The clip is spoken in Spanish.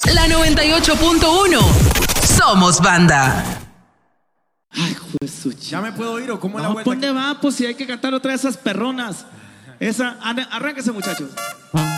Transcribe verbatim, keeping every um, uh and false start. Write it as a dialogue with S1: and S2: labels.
S1: La noventa y ocho punto uno. Somos banda.
S2: Ay, joder, su ch...
S3: ¿Ya me puedo ir o cómo es la
S2: No,
S3: vuelta?
S2: ¿dónde va? Pues si hay que cantar otra de esas perronas. Esa, arránquese, muchachos.